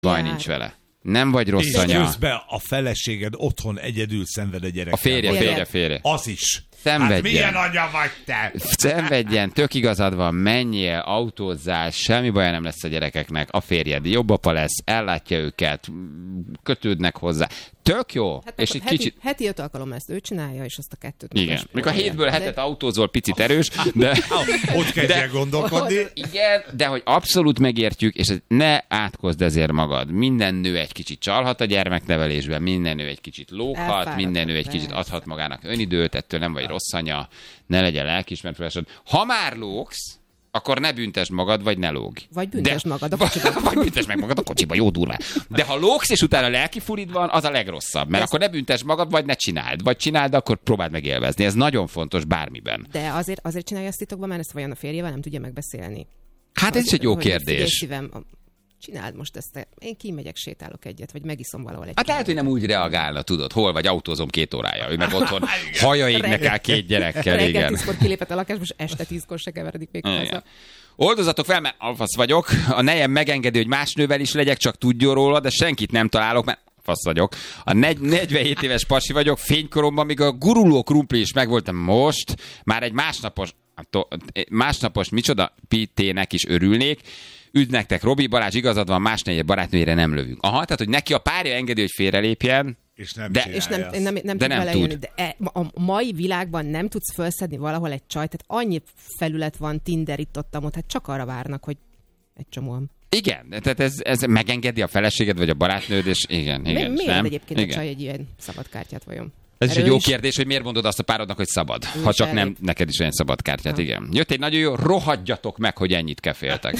Baj nincs vele. Nem vagy rossz és anya. És közben a feleséged otthon egyedül szenved a gyerekkel. A férje. Az is. Szenvedjen. Hát milyen anya vagy te? Szenvedjen, tök igazad van, menjél, autózzál, semmi baja nem lesz a gyerekeknek, a férjed jobb apa lesz, ellátja őket, kötődnek hozzá. Tök jó. Hát és egy kicsit... heti 5 alkalom ezt ő csinálja, és azt a 2-t. Igen. Mikor a 7-ből 7-et autózol, picit erős, de... Ott kell gondolkodni. Igen, de hogy abszolút megértjük, és ne átkozd ezért magad. Minden nő egy kicsit csalhat a gyermeknevelésben, minden nő egy kicsit lóghat, minden nő egy kicsit adhat magának önidőt, ettől nem vagy rossz anya, ne legyen lelkiismeretforrásod. Ha már lógsz, akkor ne büntesd magad, vagy ne lógj. Vagy büntesd magad a kocsiba. Vagy büntesd meg magad a kocsiba, jó durván. De ha lógsz, és utána lelki furid van, az a legrosszabb. Mert akkor ne büntesd magad, vagy ne csináld. Vagy csináld, akkor próbáld meg élvezni. Ez nagyon fontos bármiben. De azért csinálja ezt titokban, mert ezt vajon a férjével nem tudja megbeszélni. Hát ez is egy jó kérdés. Csináld most ezt, én kimegyek, sétálok egyet, vagy megiszom valahol egy. Hát lehet, hogy nem úgy reagálna, tudod, hol vagy, autózom 2 órája, ő meg otthon hajaignek áll 2 gyerekkel, igen. Reggel 10-kor kilépett a lakásba, és este 10-kor se keveredik még haza. Oldozatok fel, mert fasz vagyok, a nejem megengedi, hogy más nővel is legyek, csak tudjon róla, de senkit nem találok, mert fasz vagyok. A 47 éves pasi vagyok, fénykoromban még a guruló krumpli is megvoltam most, már egy másnapos micsoda pitének is örülnék. Üdv nektek, Robi, Balázs, igazad van, más negyed barátnőjére nem lövünk. Aha, tehát, hogy neki a párja engedi, hogy félrelépjen, és nem tud. De a mai világban nem tudsz felszedni valahol egy csajt, tehát annyi felület van, Tinder itt-ott, hát csak arra várnak, hogy egy csomóan. Igen, tehát ez megengedi a feleséged, vagy a barátnőd, és igen. Miért nem? egyébként igen. a csaj egy ilyen szabad kártyát vajon? Ez is egy jó kérdés, hogy miért mondod azt a párodnak, hogy szabad. Ha csak nem neked is olyan szabad kártyát, igen. Jött egy nagyon jó, rohadjatok meg, hogy ennyit keféltek.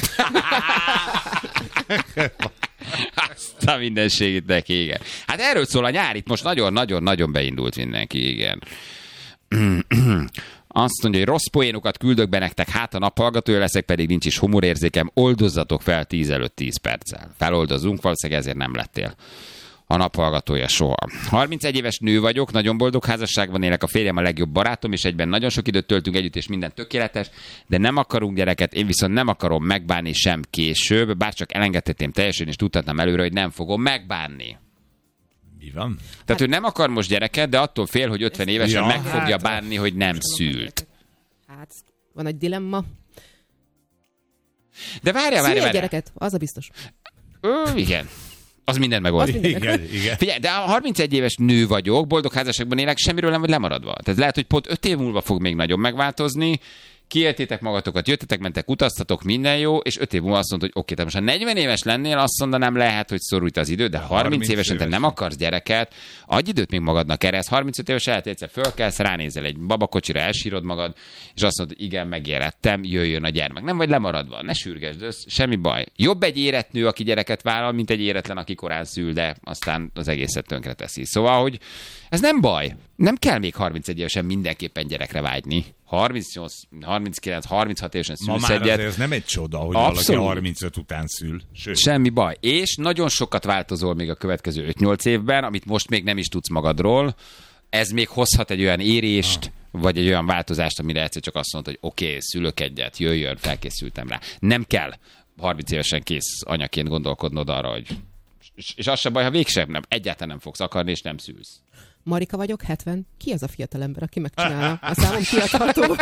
Azt a mindenségét neki, igen. Hát erről szól a nyár, itt most nagyon-nagyon-nagyon beindult mindenki, igen. Azt mondja, hogy rossz poénokat küldök be nektek, hát a naphallgatója leszek, pedig nincs is humorérzékem, oldozzatok fel 10 előtt 10 perccel. Feloldozunk, valószínűleg ezért nem lettél a naphallgatója soha. 31 éves nő vagyok, nagyon boldog házasságban élek, a férjem a legjobb barátom, és egyben nagyon sok időt töltünk együtt, és minden tökéletes, de nem akarunk gyereket, én viszont nem akarom megbánni sem később, bárcsak elengedhetném teljesen, és tudhatnám előre, hogy nem fogom megbánni. Mi van? Tehát ő nem akar most gyereket, de attól fél, hogy 50 évesen meg fogja bánni, hogy nem szült. Hát, van egy dilemma. De várjál. Gyereket, az a biztos. Igen. Az mindent megoldja. Igen. Figyelj, de a 31 éves nő vagyok, boldog házasságban élek, semmiről nem vagy lemaradva. Tehát lehet, hogy pont 5 év múlva fog még nagyon megváltozni, kiéltétek magatokat, jöttetek, mentek, utaztatok, minden jó, és 5 év múlva azt mondod, hogy oké, te most ha 40 éves lennél, azt mondanám, lehet, hogy szorult az idő, de 30 évesen te nem akarsz gyereket, adj időt még magadnak erre, 35 éves lehet, egyszer fölkelsz, ránézel egy babakocsira, elsírod magad, és azt mondod, igen, megérettem, jöjjön a gyermek. Nem vagy lemaradva, ne sürgesd, semmi baj. Jobb egy érett nő, aki gyereket vállal, mint egy éretlen, aki korán szül, de aztán az egészet tönkre teszi. Szóval, hogy ez nem baj. Nem kell még 31 évesen mindenképpen gyerekre vágyni. 38, 39, 36 évesen szülsz egyet. Ma már ez nem egy csoda, hogy valaki 35 után szül. Sőt. Semmi baj. És nagyon sokat változol még a következő 5-8 évben, amit most még nem is tudsz magadról. Ez még hozhat egy olyan érést, vagy egy olyan változást, amire egyszer csak azt mondod, hogy oké, szülök egyet, jöjjön, felkészültem rá. Nem kell 30 évesen kész anyaként gondolkodnod arra, hogy... És az sem baj, ha végsem nem. Egyáltalán nem fogsz akarni, és nem szülsz. Marika vagyok, 70. Ki az a fiatal ember, aki megcsinálja? A számom kiadható.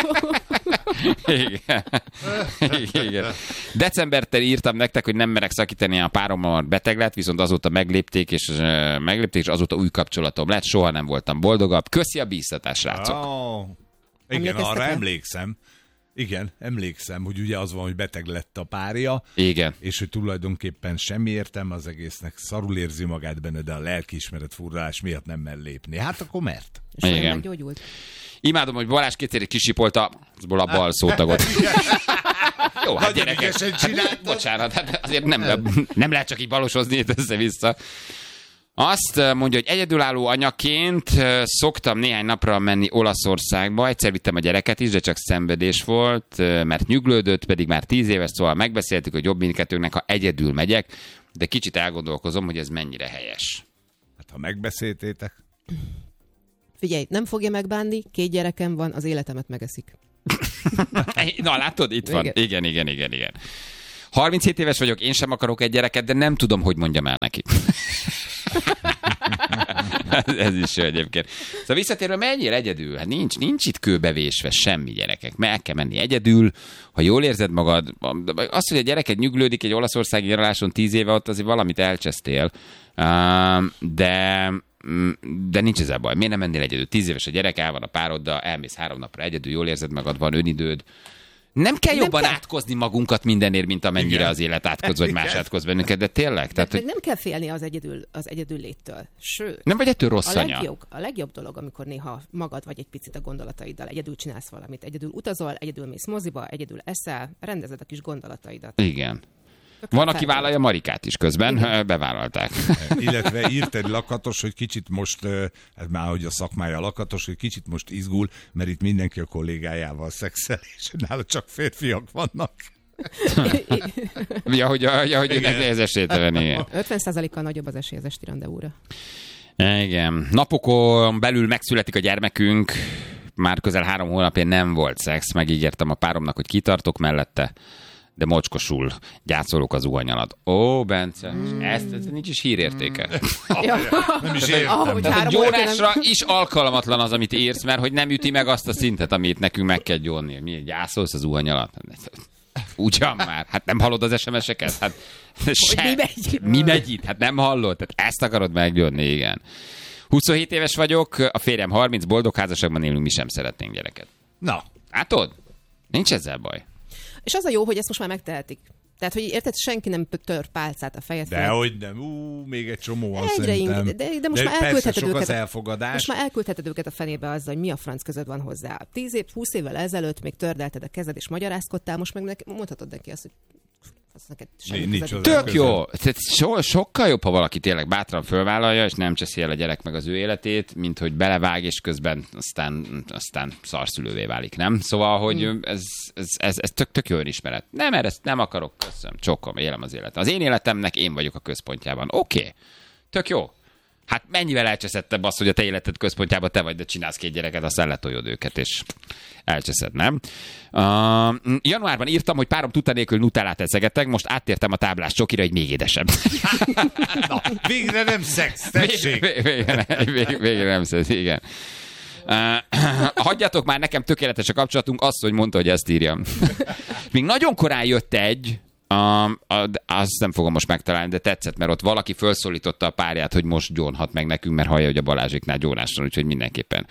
Igen. Decemberben írtam nektek, hogy nem merek szakítani, a párommal beteg lett, viszont azóta meglépték, és azóta új kapcsolatom lett, soha nem voltam boldogabb. Köszi a bíztatást, srácok. Igen, arra emlékszem. Igen, emlékszem, hogy ugye az van, hogy beteg lett a párja, igen. És hogy tulajdonképpen semmi értelme az egésznek, szarul érzi magát benne, de a lelkiismeret furdalás miatt nem mer lépni. Hát akkor mert? És igen. Meggyógyult. Imádom, hogy Balázs kétszer kisipolta a bal szótagot. Jó, hát gyerekek, bocsánat, hát azért nem lehet csak így balosozni itt össze-vissza. Azt mondja, hogy egyedülálló anyaként szoktam néhány napra menni Olaszországba. Egyszer vittem a gyereket is, de csak szenvedés volt, mert nyuglődött, pedig már 10 éves, szóval megbeszéltük, hogy jobb mindkettőnknek, ha egyedül megyek, de kicsit elgondolkozom, hogy ez mennyire helyes. Hát ha megbeszéltétek. Figyelj, nem fogja megbánni, 2 gyerekem van, az életemet megeszik. Na látod, itt van. Igen. 37 éves vagyok, én sem akarok egy gyereket, de nem tudom, hogy mondjam el neki. Ez is jó egyébként. Szóval visszatérve, menjél egyedül? Hát nincs itt kőbevésve semmi, gyerekek. Meg kell menni egyedül, ha jól érzed magad. Az, hogy a gyereket nyüglődik egy olaszországi nyaraláson 10 éve, ott azért valamit elcsesztél. De nincs ezzel baj. Miért nem mennél egyedül? 10 éves a gyerek, el van a pároddal, elmész 3 napra egyedül, jól érzed magad, van önidőd. Nem kell jobban átkozni magunkat mindenért, mint amennyire igen. Az élet átkoz, vagy más átkoz bennünket, de tényleg? Tehát, hogy... Nem kell félni az egyedül léttől. Sőt, nem vagy ettől rossz anya. A legjobb dolog, amikor néha magad vagy egy picit a gondolataiddal, egyedül csinálsz valamit, egyedül utazol, egyedül mész moziba, egyedül eszel, rendezed a kis gondolataidat. Igen. Van, aki vállalja Marikát is közben, igen. Bevállalták. Illetve írt egy lakatos, hogy kicsit most, ez már hogy a szakmája lakatos, hogy kicsit most izgul, mert itt mindenki a kollégájával szexel, és nála csak férfiak vannak. hogy ez esélytelen, igen. 50%-kal nagyobb az esély az esti rendezvúra. Igen. Napokon belül megszületik a gyermekünk, már közel 3 hónapja nem volt szex, megígértem a páromnak, hogy kitartok mellette, de mocskosul gyászolok az zuhany alatt. Bence, ez nincs is hírértéke. Nem is értem. Tehát gyónásra is alkalmatlan az, amit írsz, mert hogy nem üti meg azt a szintet, amit nekünk meg kell gyónni. Mi gyászolsz az zuhany alatt? Ugyan már. Hát nem hallod az SMS-eket? Hát mi megy itt? Hát nem hallod? Tehát ezt akarod meggyónni, igen. 27 éves vagyok, a férjem 30, boldog házasságban élünk, mi sem szeretnénk gyereket. Na. Látod? Nincs ezzel baj. És az a jó, hogy ezt most már megtehetik. Tehát, hogy érted, senki nem tör pálcát a fejed fel. Dehogy nem. Még egy csomó van szerintem. De most már elküldheted őket. Az elfogadás. Most már elküldheted őket a fenébe azzal, hogy mi a franc között van hozzá. 20 évvel ezelőtt még tördelted a kezed és magyarázkodtál, most meg mondhatod neki azt, hogy tök jó. Sokkal jobb, ha valaki tényleg bátran fölvállalja, és nem cseszi el a gyerek meg az ő életét, mint hogy belevág, és közben aztán szarszülővé válik, nem? Szóval, hogy ez tök jó önismeret. Nem, ezt nem akarok, köszönöm, csokom, élem az életet. Az én életemnek én vagyok a központjában. Oké. Tök jó. Hát mennyivel elcseszettebb az, hogy a te életed központjában te vagy, de csinálsz 2 gyereket, aztán letoljod őket, és elcseszed, nem? Januárban írtam, hogy párom tudta nélkül nutellát eszegettek, most áttértem a táblás csokira, hogy még édesebb. Na, végre nem szex, tessék! Végre nem szex, igen. Hagyjatok már, nekem tökéletes a kapcsolatunk, azt, hogy mondta, hogy ezt írjam. Még nagyon korán jött egy, azt nem fogom most megtalálni, de tetszett, mert ott valaki felszólította a párját, hogy most gyónhat meg nekünk, mert hallja, hogy a Balázséknál gyónásra, úgyhogy mindenképpen.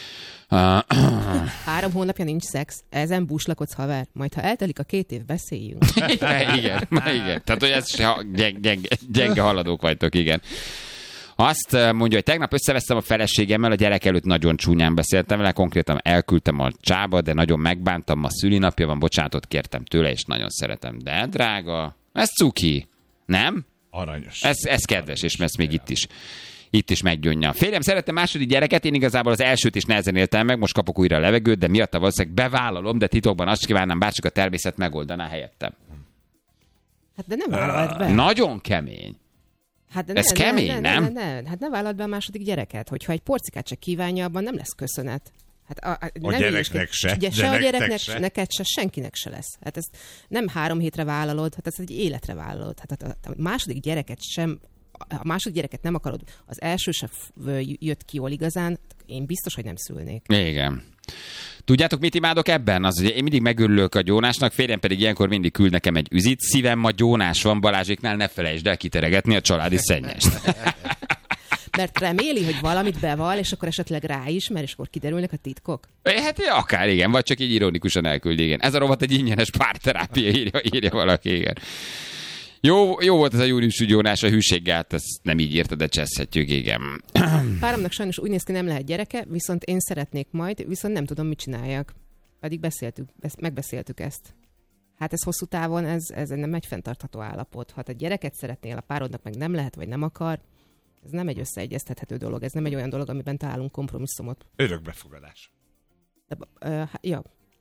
3 hónapja nincs szex, ezen búslakodsz, haver. Majd ha eltelik a 2 év, beszéljünk. Igen. Tehát, hogy ez gyenge haladók vagytok, igen. Azt mondja, hogy tegnap összevesztem a feleségemmel, a gyerek előtt nagyon csúnyán beszéltem vele, konkrétan elküldtem a csába, de nagyon megbántam, ma szülinapja van, bocsánatot kértem tőle, és nagyon szeretem. De drága, ez cuki, nem? Aranyos. Ez kedves, és ezt még itt is meggyónja. Férjem szerette második gyereket, én igazából az elsőt is nehezen éltem meg, most kapok újra a levegőt, de miatta valószínűleg bevállalom, de titokban azt kívánnám, bárcsak a természet megoldaná helyettem. Hát de nem vállalt be. Nagyon kemény. Hát de ez kemény, nem? Hát ne vállalt be a második gyereket. Hogyha egy porcikát se kívánja, abban nem lesz köszönet. Hát a gyereknek se. Ugye se a gyereknek, se. Neked se, senkinek se lesz. Hát ezt nem 3 hétre vállalod, hát ezt egy életre vállalod. Hát a második gyereket sem, a második gyereket nem akarod, az első se jött ki jól igazán, én biztos, hogy nem szülnék. Igen. Tudjátok, mit imádok ebben? Az, hogy én mindig megörülök a gyónásnak, férjem pedig ilyenkor mindig küld nekem egy üzit. Szívem, ma gyónás van, Balázséknál ne felejtsd el kiteregetni a családi szennyest. Mert reméli, hogy valamit beval, és akkor esetleg ráismer, és akkor kiderülnek a titkok? Hát akár igen, vagy csak így ironikusan elküld, igen. Ez a rovat egy ingyenes párterápia, írja valaki, igen. Jó volt ez a júniusi gyónás, a hűséggel, ezt nem így írta, de cseszhetjük, igen. Páromnak sajnos úgy néz ki, nem lehet gyereke, viszont én szeretnék majd, viszont nem tudom, mit csináljak. Pedig megbeszéltük ezt. Hát ez hosszú távon, ez nem egy fenntartható állapot. Ha te gyereket szeretnél, a párodnak meg nem lehet, vagy nem akar, ez nem egy összeegyeztethető dolog, ez nem egy olyan dolog, amiben találunk kompromisszumot. Örökbefogadás. Ja.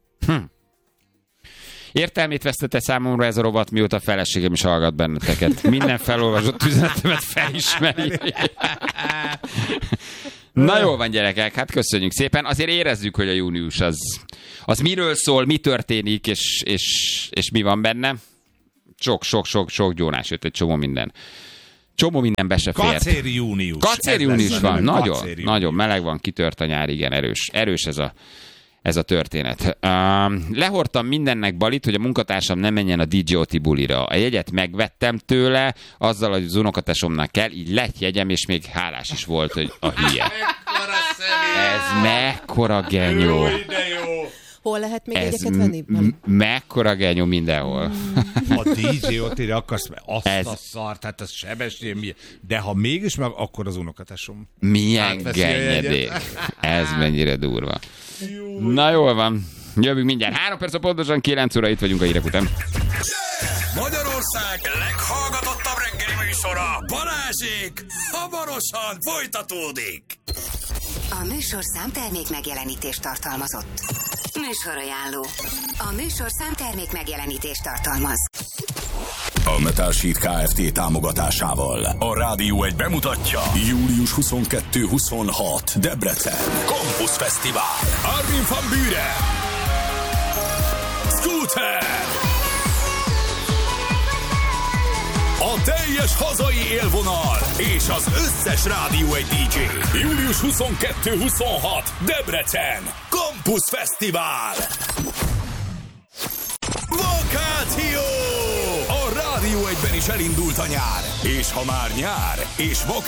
Értelmét vesztette számomra ez a rovat, mióta a feleségem is hallgat benneteket. Minden felolvasott üzenetemet felismeri. Na jól van, gyerekek, hát köszönjük szépen. Azért érezzük, hogy a június az miről szól, mi történik, és mi van benne. Sok gyónás jött, egy csomó minden. Csomó minden be se fér. Kacéri június. Kacéri június van, Kacéri nagyon meleg van, kitört a nyár, igen, erős ez a történet. Lehordtam mindennek balit, hogy a munkatársam ne menjen a DJ Oti bulira. A jegyet megvettem tőle, azzal, hogy az unokatesomnak kell, így lett jegyem, és még hálás is volt, hogy a hülye. Ez mekkora genyó. Hol lehet még jegyeket venni? Mekkora genyó mindenhol. A DJ Otira akarsz, azt a szart, hát az Sebestyén, de ha mégis meg, akkor az unokatesom. Milyen genyedék. Ez mennyire durva. Na jól van. Jövünk mindjárt. 3 perc pontosan 9 óra, itt vagyunk a hírek után. Magyarország leghallgatottabb reggeli műsora, Balázsék, hamarosan folytatódik. A műsorszám termék megjelenítést tartalmazott. Műsorajánló. A műsorszám termék megjelenítést tartalmaz. A Metal Sheet Kft. Támogatásával a Rádió 1 bemutatja július 22-26 Debrecen Campus Fesztivál. Armin van Buuren, Scooter, a teljes hazai élvonal és az összes Rádió 1 DJ. Július 22-26 Debrecen Campus Fesztivál. Vakáció! A Rádió 1-ben is elindult a nyár. És ha már nyár, és